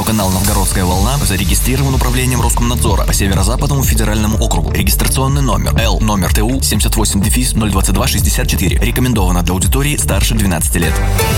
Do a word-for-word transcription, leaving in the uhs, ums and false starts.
Телеканал «Новгородская волна» зарегистрирован управлением Роскомнадзора по Северо-Западному федеральному округу. Регистрационный номер Л номер ТУ семьдесят восемь ноль двадцать два шестьдесят четыре. Рекомендовано для аудитории старше двенадцати лет.